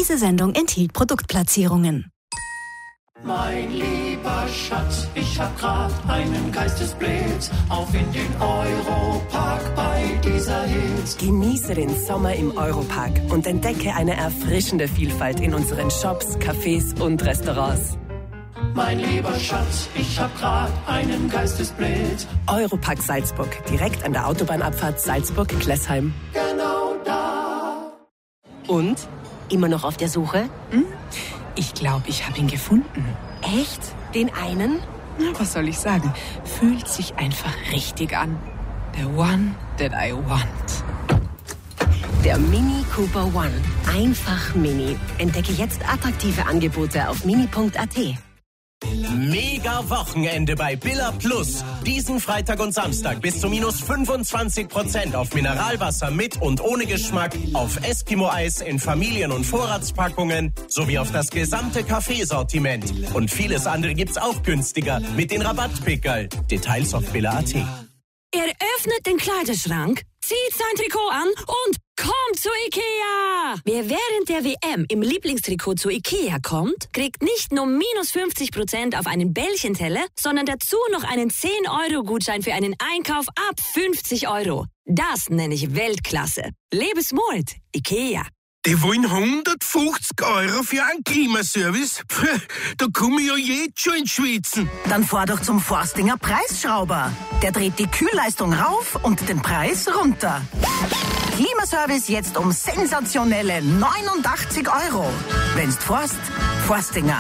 Diese Sendung enthielt Produktplatzierungen. Mein lieber Schatz, ich hab grad einen Geistesblitz auf in den Europark bei dieser Hitze. Genieße den Sommer im Europark und entdecke eine erfrischende Vielfalt in unseren Shops, Cafés und Restaurants. Mein lieber Schatz, ich hab grad einen Geistesblitz. Europark Salzburg, direkt an der Autobahnabfahrt Salzburg-Klessheim. Genau da. Und? Immer noch auf der Suche? Ich glaube, ich habe ihn gefunden. Echt? Den einen? Na, was soll ich sagen? Fühlt sich einfach richtig an. The one that I want. Der Mini Cooper One. Einfach Mini. Entdecke jetzt attraktive Angebote auf mini.at. Mega Wochenende bei Billa Plus. Diesen Freitag und Samstag bis zu minus 25% auf Mineralwasser mit und ohne Geschmack, auf Eskimo-Eis in Familien- und Vorratspackungen sowie auf das gesamte Kaffeesortiment. Und vieles andere gibt's auch günstiger mit den Rabattpickerl. Details auf Billa.at. Er öffnet den Kleiderschrank, zieht sein Trikot an und kommt zu Ikea! Wer während der WM im Lieblingstrikot zu Ikea kommt, kriegt nicht nur minus 50% auf einen Bällchenteller, sondern dazu noch einen 10-Euro-Gutschein für einen Einkauf ab 50 Euro. Das nenne ich Weltklasse. Lebensmut, Ikea. Die wollen 150 Euro für einen Klimaservice? Da komme ich ja jetzt schon ins Schwitzen. Dann fahr doch zum Forstinger Preisschrauber. Der dreht die Kühlleistung rauf und den Preis runter. Klimaservice jetzt um sensationelle 89 Euro. Wenn's forst, Forstinger.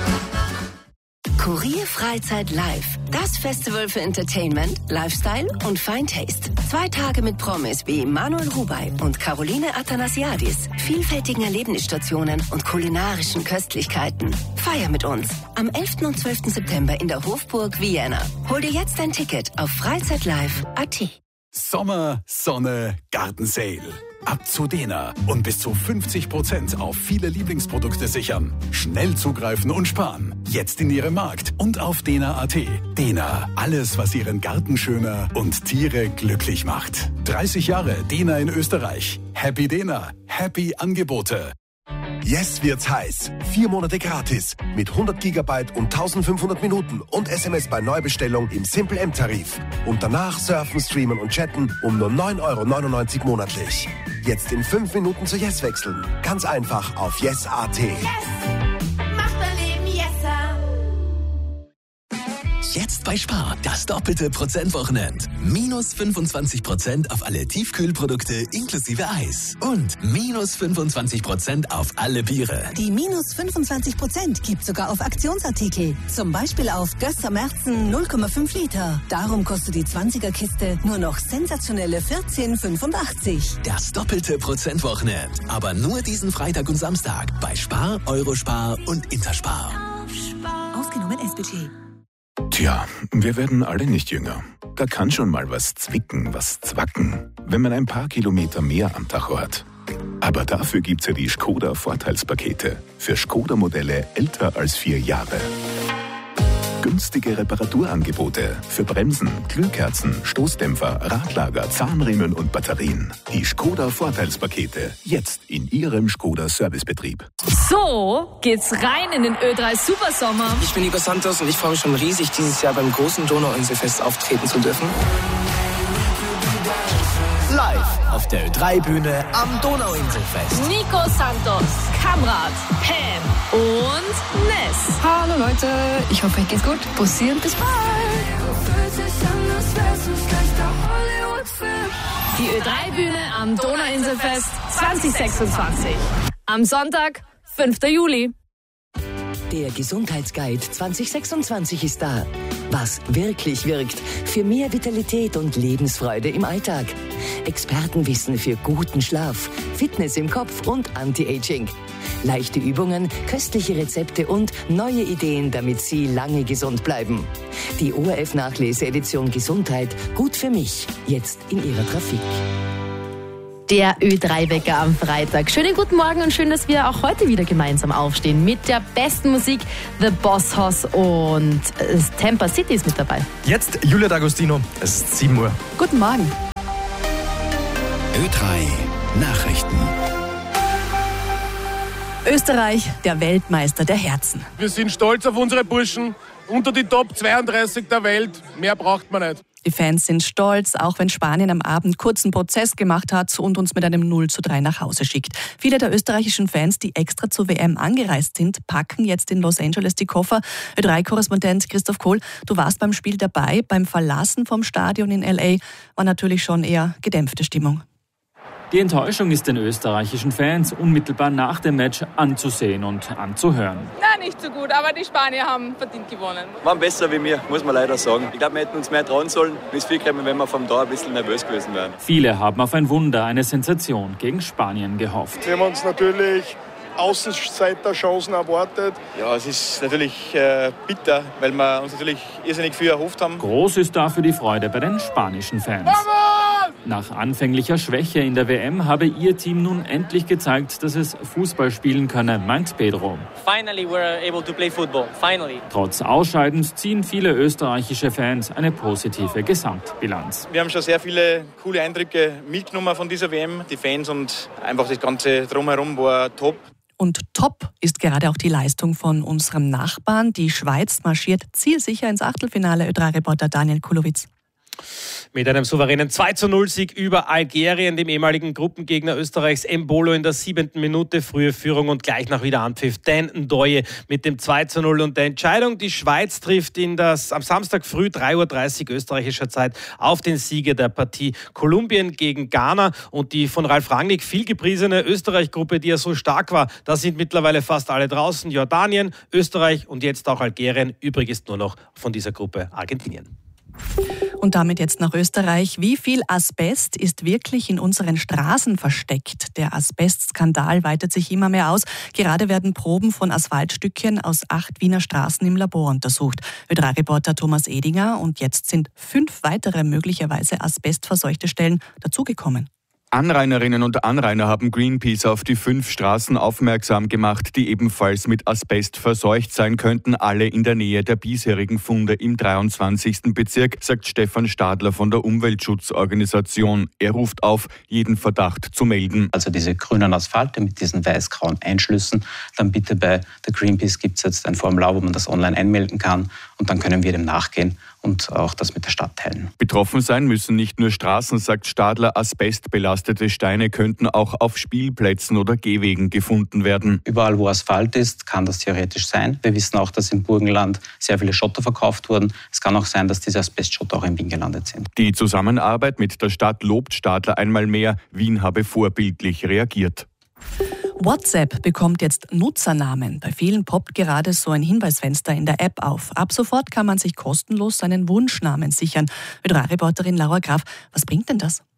Kurier Freizeit Live. Das Festival für Entertainment, Lifestyle und Fine Taste. 2 Tage mit Promis wie Manuel Rubey und Caroline Athanasiadis, vielfältigen Erlebnisstationen und kulinarischen Köstlichkeiten. Feier mit uns am 11. und 12. September in der Hofburg Vienna. Hol dir jetzt ein Ticket auf freizeitlive.at. Sommer, Sonne, Gartensale. Ab zu Dena und bis zu 50% auf viele Lieblingsprodukte sichern. Schnell zugreifen und sparen. Jetzt in Ihrem Markt und auf dena.at. Dena, alles, was Ihren Garten schöner und Tiere glücklich macht. 30 Jahre Dena in Österreich. Happy Dena, happy Angebote. Yes wird's heiß. 4 Monate gratis mit 100 Gigabyte und 1500 Minuten und SMS bei Neubestellung im Simple M-Tarif. Und danach surfen, streamen und chatten um nur 9,99 € monatlich. Jetzt in 5 Minuten zu Yes wechseln. Ganz einfach auf yes.at. Yes! Macht dein Leben yesser! Jetzt bei Spar, das doppelte Prozentwochenend. Minus 25% auf alle Tiefkühlprodukte inklusive Eis. Und minus 25% auf alle Biere. Die minus 25% gibt sogar auf Aktionsartikel. Zum Beispiel auf Gösser Märzen 0,5 Liter. Darum kostet die 20er-Kiste nur noch sensationelle 14,85. Das doppelte Prozentwochenend. Aber nur diesen Freitag und Samstag bei Spar, Eurospar und Interspar. Ausgenommen S-Budget. Tja, wir werden alle nicht jünger. Da kann schon mal was zwicken, was zwacken, wenn man ein paar Kilometer mehr am Tacho hat. Aber dafür gibt's ja die Skoda Vorteilspakete für Skoda-Modelle älter als 4 Jahre. Günstige Reparaturangebote für Bremsen, Glühkerzen, Stoßdämpfer, Radlager, Zahnriemen und Batterien. Die Skoda Vorteilspakete, jetzt in Ihrem Skoda Servicebetrieb. So geht's rein in den Ö3 Supersommer. Ich bin Nico Santos und ich freue mich schon riesig, dieses Jahr beim großen Donauinselfest auftreten zu dürfen. Live auf der Ö3-Bühne am Donauinselfest. Nico Santos, Kamrat, Pam und Ness. Hallo Leute, ich hoffe, euch geht's gut. Bussi und bis bald. Die Ö3-Bühne am Donauinselfest 2026. Am Sonntag, 5. Juli. Der Gesundheitsguide 2026 ist da. Was wirklich wirkt für mehr Vitalität und Lebensfreude im Alltag. Expertenwissen für guten Schlaf, Fitness im Kopf und Anti-Aging. Leichte Übungen, köstliche Rezepte und neue Ideen, damit Sie lange gesund bleiben. Die ORF-Nachlese-Edition Gesundheit, gut für mich, jetzt in Ihrer Trafik. Der Ö3-Wecker am Freitag. Schönen guten Morgen und schön, dass wir auch heute wieder gemeinsam aufstehen mit der besten Musik. The Boss Hoss und Tampa City ist mit dabei. Jetzt Julia D'Agostino, es ist 7 Uhr. Guten Morgen. Ö3 Nachrichten. Österreich, der Weltmeister der Herzen. Wir sind stolz auf unsere Burschen. Unter die Top 32 der Welt. Mehr braucht man nicht. Die Fans sind stolz, auch wenn Spanien am Abend kurzen Prozess gemacht hat und uns mit einem 0:3 nach Hause schickt. Viele der österreichischen Fans, die extra zur WM angereist sind, packen jetzt in Los Angeles die Koffer. Ö3-Korrespondent Christoph Kohl, du warst beim Spiel dabei. Beim Verlassen vom Stadion in L.A. war natürlich schon eher gedämpfte Stimmung. Die Enttäuschung ist den österreichischen Fans unmittelbar nach dem Match anzusehen und anzuhören. Nein, nicht so gut, aber die Spanier haben verdient gewonnen. Waren besser wie mir, muss man leider sagen. Ich glaube, wir hätten uns mehr trauen sollen. Bis viel kriegen, wenn wir vom Tor ein bisschen nervös gewesen wären. Viele haben auf ein Wunder, eine Sensation gegen Spanien gehofft. Wir haben uns natürlich Außenseiterchancen erwartet. Ja, es ist natürlich bitter, weil wir uns natürlich irrsinnig viel erhofft haben. Groß ist dafür die Freude bei den spanischen Fans. Vamos! Nach anfänglicher Schwäche in der WM habe ihr Team nun endlich gezeigt, dass es Fußball spielen könne, meint Pedro. Finally we're able to play football. Finally. Trotz Ausscheidens ziehen viele österreichische Fans eine positive Gesamtbilanz. Wir haben schon sehr viele coole Eindrücke mitgenommen von dieser WM. Die Fans und einfach das Ganze drumherum war top. Und top ist gerade auch die Leistung von unserem Nachbarn. Die Schweiz marschiert zielsicher ins Achtelfinale. Ö3-Reporter Daniel Kulowitz. Mit einem souveränen 2:0-Sieg über Algerien, dem ehemaligen Gruppengegner Österreichs, Embolo in der 7. Minute, frühe Führung und gleich nach wieder Anpfiff. Dan Ndoye mit dem 2:0 und der Entscheidung. Die Schweiz trifft am Samstag früh 3:30 Uhr österreichischer Zeit auf den Sieger der Partie Kolumbien gegen Ghana. Und die von Ralf Rangnick viel gepriesene Österreich-Gruppe, die ja so stark war, da sind mittlerweile fast alle draußen. Jordanien, Österreich und jetzt auch Algerien. Übrig ist nur noch von dieser Gruppe Argentinien. Und damit jetzt nach Österreich. Wie viel Asbest ist wirklich in unseren Straßen versteckt? Der Asbestskandal weitet sich immer mehr aus. Gerade werden Proben von Asphaltstückchen aus 8 Wiener Straßen im Labor untersucht. Ö3-Reporter Thomas Edinger. Und jetzt sind 5 weitere möglicherweise asbestverseuchte Stellen dazugekommen. Anrainerinnen und Anrainer haben Greenpeace auf die 5 Straßen aufmerksam gemacht, die ebenfalls mit Asbest verseucht sein könnten, alle in der Nähe der bisherigen Funde im 23. Bezirk, sagt Stefan Stadler von der Umweltschutzorganisation. Er ruft auf, jeden Verdacht zu melden. Also diese grünen Asphalte mit diesen weiß-grauen Einschlüssen, dann bitte bei der Greenpeace gibt es jetzt ein Formular, wo man das online einmelden kann und dann können wir dem nachgehen und auch das mit der Stadt teilen. Betroffen sein müssen nicht nur Straßen, sagt Stadler. Asbestbelastete Steine könnten auch auf Spielplätzen oder Gehwegen gefunden werden. Überall, wo Asphalt ist, kann das theoretisch sein. Wir wissen auch, dass im Burgenland sehr viele Schotter verkauft wurden. Es kann auch sein, dass diese Asbestschotter auch in Wien gelandet sind. Die Zusammenarbeit mit der Stadt lobt Stadler einmal mehr. Wien habe vorbildlich reagiert. WhatsApp bekommt jetzt Nutzernamen. Bei vielen poppt gerade so ein Hinweisfenster in der App auf. Ab sofort kann man sich kostenlos seinen Wunschnamen sichern. Ö3-Reporterin Laura Graf, was bringt denn das?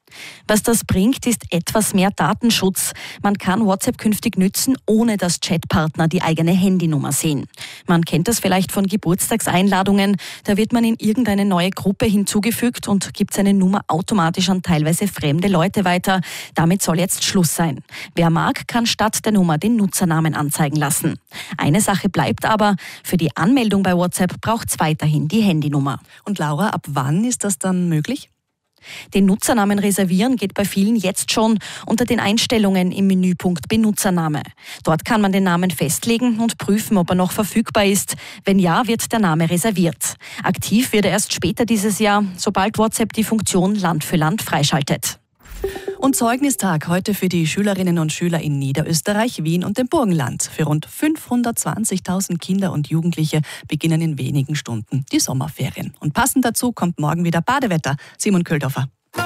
Was das bringt, ist etwas mehr Datenschutz. Man kann WhatsApp künftig nützen, ohne dass Chatpartner die eigene Handynummer sehen. Man kennt das vielleicht von Geburtstagseinladungen. Da wird man in irgendeine neue Gruppe hinzugefügt und gibt seine Nummer automatisch an teilweise fremde Leute weiter. Damit soll jetzt Schluss sein. Wer mag, kann statt der Nummer den Nutzernamen anzeigen lassen. Eine Sache bleibt aber, für die Anmeldung bei WhatsApp braucht es weiterhin die Handynummer. Und Laura, ab wann ist das dann möglich? Den Nutzernamen reservieren geht bei vielen jetzt schon unter den Einstellungen im Menüpunkt Benutzername. Dort kann man den Namen festlegen und prüfen, ob er noch verfügbar ist. Wenn ja, wird der Name reserviert. Aktiv wird er erst später dieses Jahr, sobald WhatsApp die Funktion Land für Land freischaltet. Und Zeugnistag heute für die Schülerinnen und Schüler in Niederösterreich, Wien und dem Burgenland. Für rund 520.000 Kinder und Jugendliche beginnen in wenigen Stunden die Sommerferien. Und passend dazu kommt morgen wieder Badewetter. Simon Köldorfer.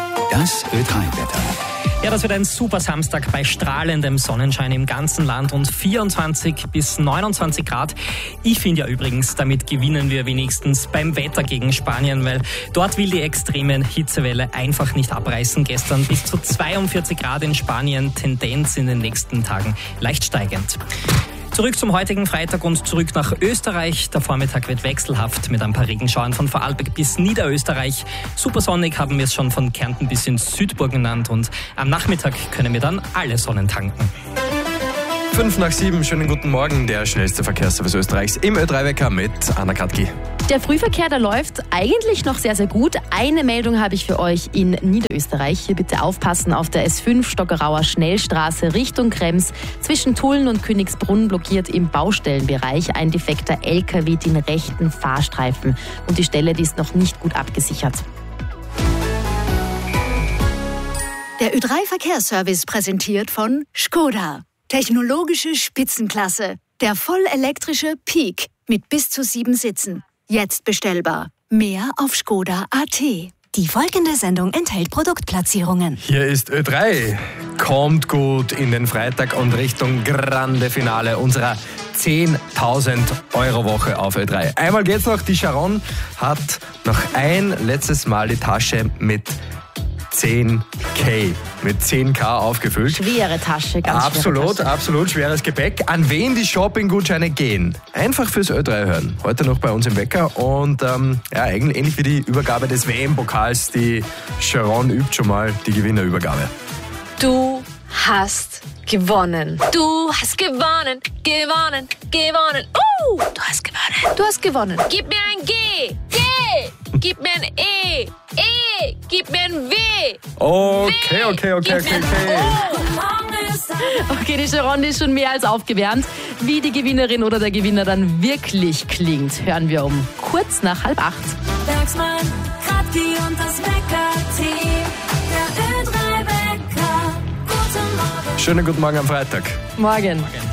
Das Ö3-Wetter. Ja, das wird ein super Samstag bei strahlendem Sonnenschein im ganzen Land und 24 bis 29 Grad. Ich finde ja übrigens, damit gewinnen wir wenigstens beim Wetter gegen Spanien, weil dort will die extremen Hitzewelle einfach nicht abreißen. Gestern bis zu 42 Grad in Spanien, Tendenz in den nächsten Tagen leicht steigend. Zurück zum heutigen Freitag und zurück nach Österreich. Der Vormittag wird wechselhaft mit ein paar Regenschauern von Vorarlberg bis Niederösterreich. Supersonnig haben wir es schon von Kärnten bis ins Südburgenland und am Nachmittag können wir dann alle Sonnen tanken. 5:05, schönen guten Morgen. Der schnellste Verkehrsservice Österreichs im Ö3-Wecker mit Anna Kratki. Der Frühverkehr, der läuft eigentlich noch sehr, sehr gut. Eine Meldung habe ich für euch in Niederösterreich. Hier bitte aufpassen, auf der S5 Stockerauer Schnellstraße Richtung Krems. Zwischen Tulln und Königsbrunn blockiert im Baustellenbereich ein defekter LKW den rechten Fahrstreifen. Und die Stelle, die ist noch nicht gut abgesichert. Der Ö3-Verkehrsservice präsentiert von Škoda. Technologische Spitzenklasse. Der vollelektrische Peak mit bis zu 7 Sitzen. Jetzt bestellbar. Mehr auf Škoda.at. Die folgende Sendung enthält Produktplatzierungen. Hier ist Ö3. Kommt gut in den Freitag und Richtung Grande Finale unserer 10.000 Euro Woche auf Ö3. Einmal geht's noch. Die Sharon hat noch ein letztes Mal die Tasche mit 10k aufgefüllt. Schwere Tasche, ganz absolut, schwere Tasche. Absolut schweres Gepäck. An wen die Shopping-Gutscheine gehen? Einfach fürs Ö3 hören. Heute noch bei uns im Wecker und eigentlich ähnlich wie die Übergabe des WM-Pokals. Die Sharon übt schon mal die Gewinnerübergabe. Du hast gewonnen. Du hast gewonnen, gewonnen, gewonnen. Du hast gewonnen. Du hast gewonnen. Gib mir ein G. G. Gib mir ein E. E. Gib mir ein W. Okay. Okay, die Sharon ist schon mehr als aufgewärmt. Wie die Gewinnerin oder der Gewinner dann wirklich klingt, hören wir um kurz nach 7:30. Bergsmann, Kratki und das Wecker-Team. Der Ö3-Wecker. Guten Morgen. Schönen guten Morgen am Freitag. Morgen.